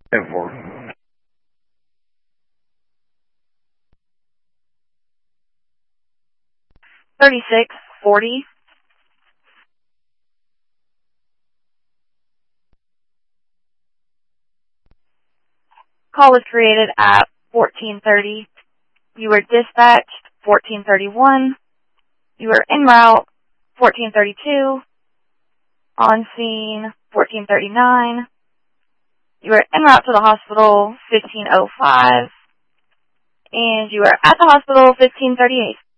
10-4. 3640. Call was created at 1430. You were dispatched 1431. You were en route 1432. On scene 1439. You were en route to the hospital 1505. And you were at the hospital 1538.